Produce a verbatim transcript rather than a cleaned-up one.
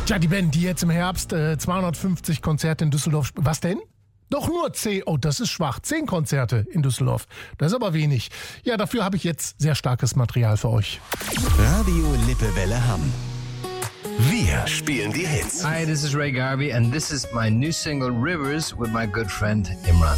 Tja, die Band, die jetzt im Herbst äh, zweihundertfünfzig Konzerte in Düsseldorf sp- Was denn? Doch nur zehn. Oh, das ist schwach. Zehn Konzerte in Düsseldorf. Das ist aber wenig. Ja, dafür habe ich jetzt sehr starkes Material für euch. Radio Lippewelle Hamm. Wir spielen die Hits. Hi, this is Ray Garvey, and this is my new single Rivers with my good friend Imran.